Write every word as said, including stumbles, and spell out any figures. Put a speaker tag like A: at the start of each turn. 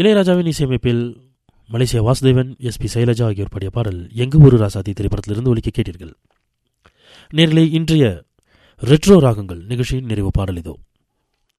A: இளையராஜாவின் இசையமைப்பில் Malaysia Vasudevan, S B Shailaja ஆகியோர் பாடிய பாடல் எங்கு ஒரு ராசாதி திரைப்படத்திலிருந்து ஒலிக்க கேட்டீர்கள். நேரிலே இன்றைய ரெட்ரோ ராகங்கள் நிகழ்ச்சியின் நிறைவு பாடல் இதோ.